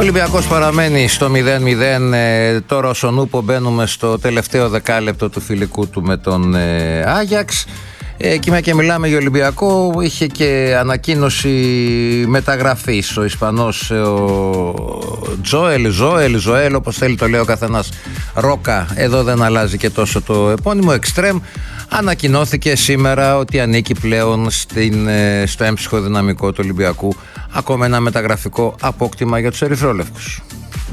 Ολυμπιακός παραμένει στο 0-0. Τώρα όσον ούπο μπαίνουμε στο τελευταίο δεκάλεπτο του φιλικού του με τον Άγιαξ. Και μια και μιλάμε για Ολυμπιακό, είχε και ανακοίνωση μεταγραφής ο Ισπανός ο Ζωέλ, όπως θέλει το λέει ο καθένας, Ρόκα, εδώ δεν αλλάζει και τόσο το επώνυμο, Extreme. Ανακοινώθηκε σήμερα ότι ανήκει πλέον στο έμψυχο δυναμικό του Ολυμπιακού, ακόμα ένα μεταγραφικό απόκτημα για τους ερυθρόλευκους.